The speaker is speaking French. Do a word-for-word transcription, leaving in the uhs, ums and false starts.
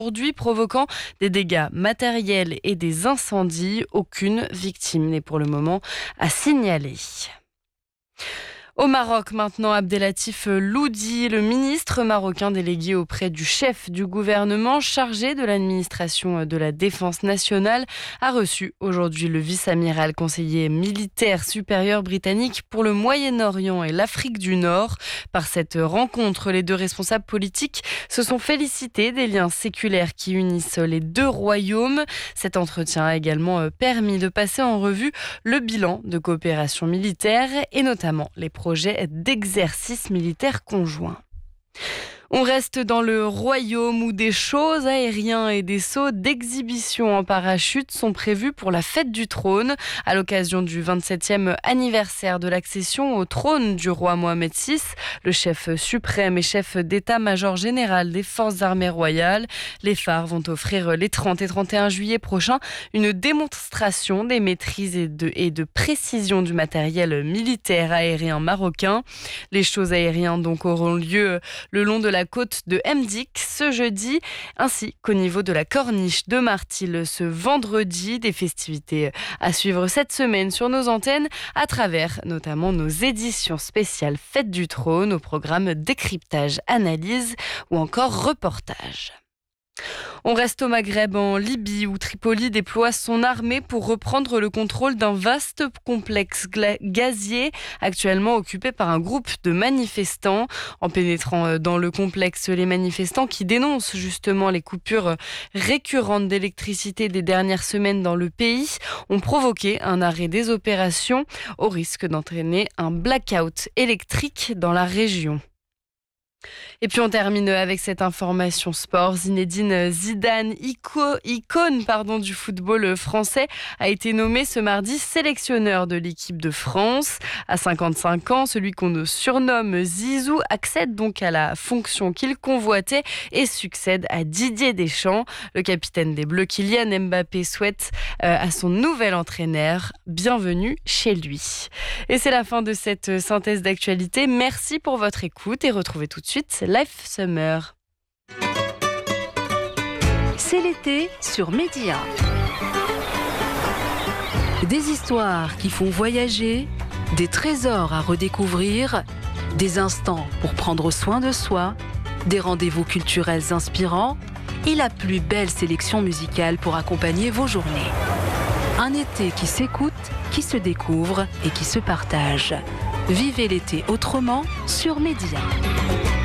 aujourd'hui, provoquant des dégâts matériels et des incendies. Aucune victime n'est pour le moment à signaler. Au Maroc maintenant, Abdelatif Loudi, le ministre marocain délégué auprès du chef du gouvernement chargé de l'administration de la défense nationale, a reçu aujourd'hui le vice-amiral conseiller militaire supérieur britannique pour le Moyen-Orient et l'Afrique du Nord. Par cette rencontre, les deux responsables politiques se sont félicités des liens séculaires qui unissent les deux royaumes. Cet entretien a également permis de passer en revue le bilan de coopération militaire et notamment les projets d'exercice militaire conjoint. On reste dans le royaume où des shows aériens et des sauts d'exhibition en parachute sont prévus pour la fête du trône à l'occasion du vingt-septième anniversaire de l'accession au trône du roi Mohamed six, le chef suprême et chef d'état-major général des forces armées royales. Les phares vont offrir les trente et trente et un juillet prochains une démonstration des maîtrises et de, et de précision du matériel militaire aérien marocain. Les shows aériens donc auront lieu le long de la côte de Mdik ce jeudi, ainsi qu'au niveau de la corniche de Martil ce vendredi. Des festivités à suivre cette semaine sur nos antennes à travers notamment nos éditions spéciales Fête du Trône au programme décryptage, analyse ou encore reportage. On reste au Maghreb, en Libye, où Tripoli déploie son armée pour reprendre le contrôle d'un vaste complexe gazier actuellement occupé par un groupe de manifestants. En pénétrant dans le complexe, les manifestants qui dénoncent justement les coupures récurrentes d'électricité des dernières semaines dans le pays ont provoqué un arrêt des opérations au risque d'entraîner un blackout électrique dans la région. Et puis on termine avec cette information sport. Zinedine Zidane, ico, icône pardon, du football français, a été nommé ce mardi sélectionneur de l'équipe de France. À cinquante-cinq ans, celui qu'on surnomme Zizou accède donc à la fonction qu'il convoitait et succède à Didier Deschamps. Le capitaine des Bleus, Kylian Mbappé, souhaite euh, à son nouvel entraîneur bienvenue chez lui. Et c'est la fin de cette synthèse d'actualité. Merci pour votre écoute et retrouvez tout de suite Life Summer. C'est l'été sur Média. Des histoires qui font voyager, des trésors à redécouvrir, des instants pour prendre soin de soi, des rendez-vous culturels inspirants et la plus belle sélection musicale pour accompagner vos journées. Un été qui s'écoute, qui se découvre et qui se partage. Vivez l'été autrement sur Média.